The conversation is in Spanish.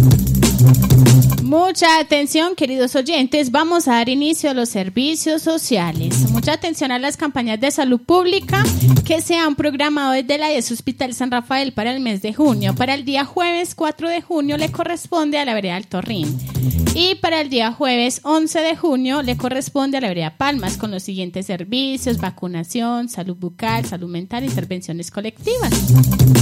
Mucha atención, queridos oyentes, vamos a dar inicio a los servicios sociales. Mucha atención a las campañas de salud pública que se han programado desde la IES Hospital San Rafael para el mes de junio. Para el día jueves 4 de junio le corresponde a la vereda Alto Rin. Y para el día jueves 11 de junio le corresponde a la vereda Palmas con los siguientes servicios: vacunación, salud bucal, salud mental, intervenciones colectivas.